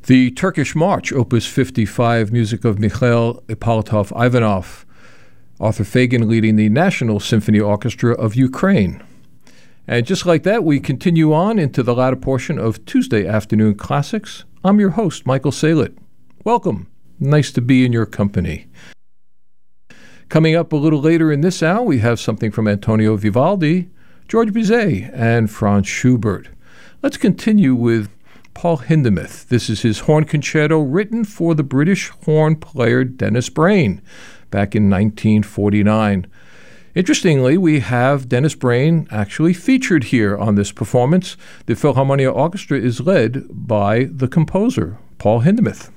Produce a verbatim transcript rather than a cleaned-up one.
The Turkish March, Opus fifty-five, music of Mikhail Ippolitov Ivanov. Arthur Fagan leading the National Symphony Orchestra of Ukraine. And just like that, we continue on into the latter portion of Tuesday Afternoon Classics. I'm your host, Michael Saylett. Welcome. Nice to be in your company. Coming up a little later in this hour, we have something from Antonio Vivaldi, George Bizet, and Franz Schubert. Let's continue with Paul Hindemith. This is his horn concerto written for the British horn player Dennis Brain back in nineteen forty-nine. Interestingly, we have Dennis Brain actually featured here on this performance. The Philharmonia Orchestra is led by the composer, Paul Hindemith.